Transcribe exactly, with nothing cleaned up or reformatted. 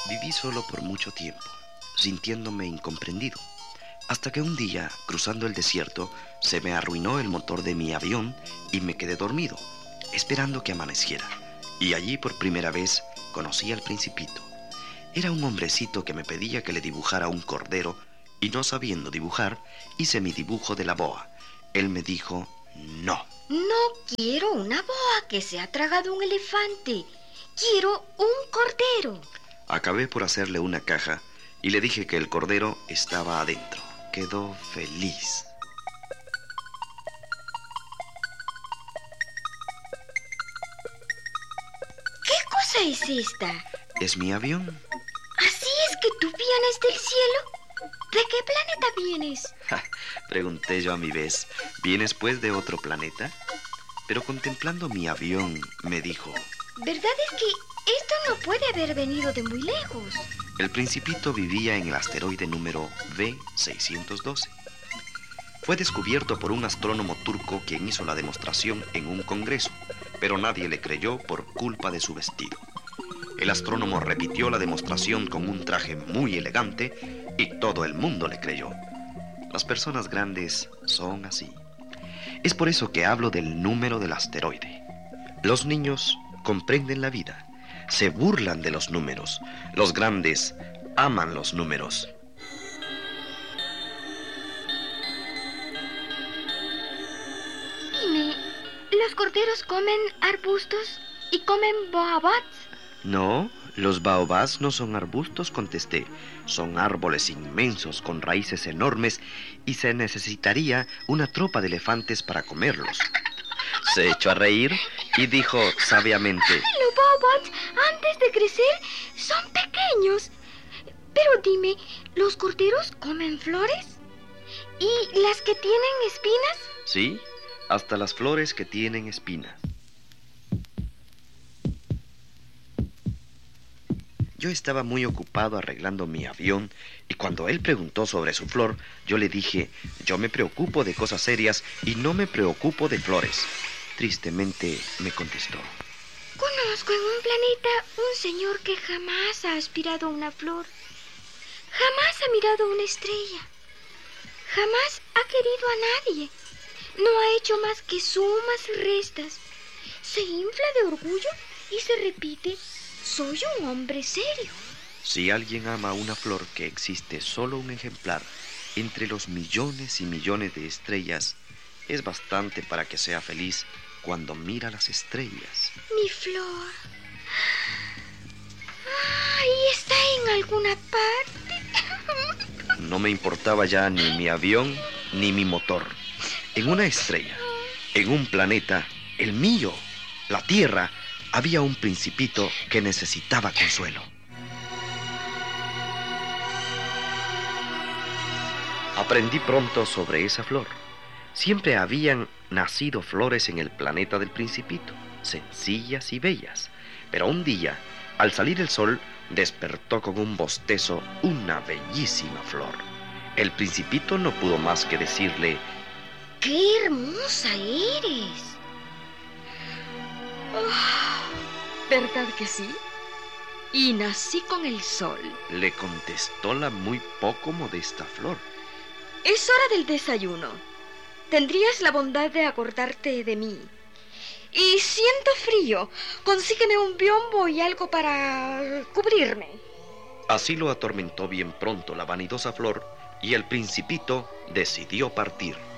Viví solo por mucho tiempo, sintiéndome incomprendido, hasta que un día, cruzando el desierto, se me arruinó el motor de mi avión y me quedé dormido, esperando que amaneciera. Y allí por primera vez conocí al Principito. Era un hombrecito que me pedía que le dibujara un cordero y, no sabiendo dibujar, hice mi dibujo de la boa. Él me dijo, no. No quiero una boa que se ha tragado un elefante. Quiero un cordero. Acabé por hacerle una caja y le dije que el cordero estaba adentro. Quedó feliz. ¿Qué cosa es esta? ¿Es mi avión? ¿Así es que tú vienes del cielo? ¿De qué planeta vienes? Ja, pregunté yo a mi vez. ¿Vienes pues de otro planeta? Pero contemplando mi avión, me dijo, ¿verdad es que esto no puede haber venido de muy lejos? el Principito vivía en el asteroide número B seiscientos doce. Fue descubierto por un astrónomo turco quien hizo la demostración en un congreso, pero nadie le creyó por culpa de su vestido. El astrónomo repitió la demostración con un traje muy elegante y todo el mundo le creyó. Las personas grandes son así. Es por eso que hablo del número del asteroide. Los niños comprenden la vida, se burlan de los números. Los grandes aman los números. Dime, ¿los corderos comen arbustos y comen baobabs? No, los baobabs no son arbustos, contesté. Son árboles inmensos con raíces enormes y se necesitaría una tropa de elefantes para comerlos. Se echó a reír y dijo sabiamente, Los baobabs, antes de crecer, son pequeños. Pero dime, ¿los corderos comen flores? ¿Y las que tienen espinas? sí, hasta las flores que tienen espinas. Yo estaba muy ocupado arreglando mi avión y cuando él preguntó sobre su flor, yo le dije, yo me preocupo de cosas serias y no me preocupo de flores. Tristemente me contestó, Conozco en un planeta un señor que jamás ha aspirado una flor, jamás ha mirado una estrella, jamás ha querido a nadie, no ha hecho más que sumas y restas, se infla de orgullo y se repite, soy un hombre serio. si alguien ama una flor que existe solo un ejemplar entre los millones y millones de estrellas, es bastante para que sea feliz cuando mira las estrellas. Mi flor. Ahí está en alguna parte. No me importaba ya ni mi avión ni mi motor. En una estrella, en un planeta, el mío, la Tierra, había un principito que necesitaba consuelo. Aprendí pronto sobre esa flor. Siempre habían nacido flores en el planeta del Principito, sencillas y bellas. Pero un día, al salir el sol, despertó con un bostezo una bellísima flor. El Principito no pudo más que decirle, ¡qué hermosa eres! Oh, ¿verdad que sí? Y nací con el sol. le contestó la muy poco modesta flor. Es hora del desayuno. ¿Tendrías la bondad de acordarte de mí? Y siento frío. Consígueme un biombo y algo para cubrirme. Así lo atormentó bien pronto la vanidosa flor y el Principito decidió partir.